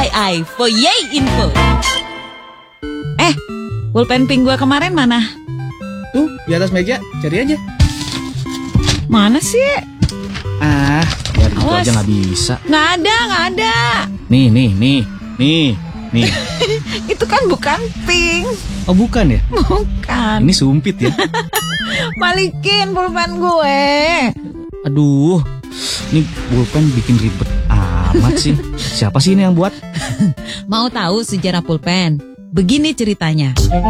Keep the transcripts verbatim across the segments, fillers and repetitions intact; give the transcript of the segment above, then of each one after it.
I I for Yay Info. Eh, pulpen pink gua kemarin mana? Tuh, di atas meja, cari aja. Mana sih? Ah, biar itu Awas. aja nggak bisa. Nggak ada, nggak ada. Nih, nih, nih, nih, nih. Itu kan bukan pink. Oh, bukan ya? Bukan. Ini sumpit ya. Balikin pulpen gue. Aduh, ini pulpen bikin ribet amat sih. Siapa sih ini yang buat? Mau tahu sejarah pulpen? Begini ceritanya.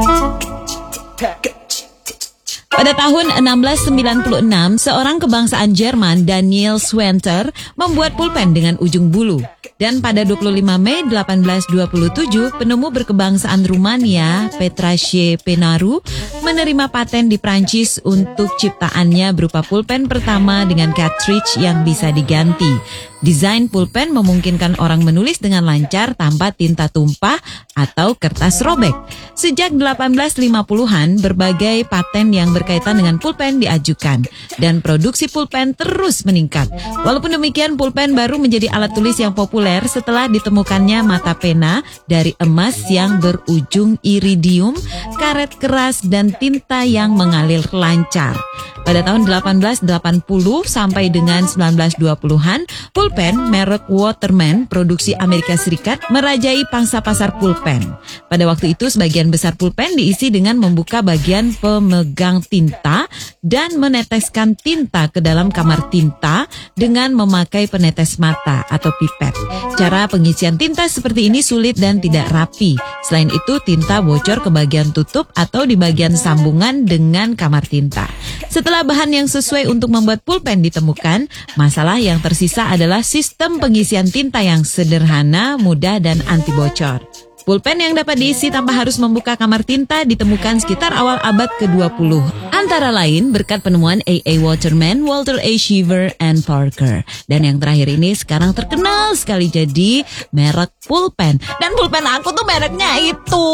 Pada tahun enam belas sembilan puluh enam, seorang kebangsaan Jerman, Daniel Schwenter, membuat pulpen dengan ujung bulu. Dan pada dua puluh lima Mei delapan belas dua puluh tujuh, penemu berkebangsaan Rumania, Petrache Penaru, menerima paten di Prancis untuk ciptaannya berupa pulpen pertama dengan cartridge yang bisa diganti. Desain pulpen memungkinkan orang menulis dengan lancar tanpa tinta tumpah atau kertas robek. Sejak delapan belas lima puluhan, berbagai paten yang berkaitan dengan pulpen diajukan dan produksi pulpen terus meningkat. Walaupun demikian, pulpen baru menjadi alat tulis yang populer setelah ditemukannya mata pena dari emas yang berujung iridium, karet keras, dan tinta yang mengalir lancar. Pada tahun delapan belas delapan puluh sampai dengan sembilan belas dua puluhan, pulpen merek Waterman produksi Amerika Serikat merajai pangsa pasar pulpen. Pada waktu itu sebagian besar pulpen diisi dengan membuka bagian pemegang tinta dan meneteskan tinta ke dalam kamar tinta dengan memakai penetes mata atau pipet. Cara pengisian tinta seperti ini sulit dan tidak rapi. Selain itu, tinta bocor ke bagian tutup atau di bagian sambungan dengan kamar tinta. Setelah bahan yang sesuai untuk membuat pulpen ditemukan, masalah yang tersisa adalah sistem pengisian tinta yang sederhana, mudah, dan anti bocor. Pulpen yang dapat diisi tanpa harus membuka kamar tinta ditemukan sekitar awal abad ke dua puluh. Antara lain berkat penemuan A A Waterman, Walter A. Shiver, and Parker. Dan yang terakhir ini sekarang terkenal sekali jadi merek pulpen. Dan pulpen aku tuh mereknya itu.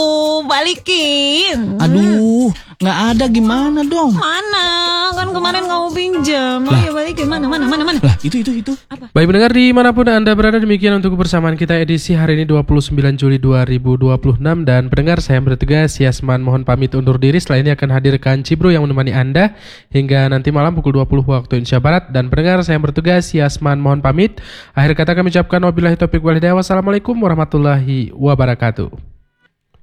Balikin. Aduh, nggak ada gimana dong? Mana? Kan kemarin kamu pinjam. Oh ya balikin. Mana, mana, mana, mana? Lah, itu, itu, itu. Apa? Baik pendengar dimanapun Anda berada, demikian untuk kebersamaan kita edisi hari ini dua puluh sembilan Juli dua ribu dua puluh enam. Dan pendengar, saya yang bertugas Yasman mohon pamit undur diri. Setelah ini akan hadirkan Cibro yang menemani Anda hingga nanti malam pukul dua puluh waktu Indonesia Barat. Dan pendengar, saya yang bertugas Yasman mohon pamit. Akhir kata kami ucapkan wabillahi taufiq wal hidayah. Wassalamualaikum warahmatullahi wabarakatuh.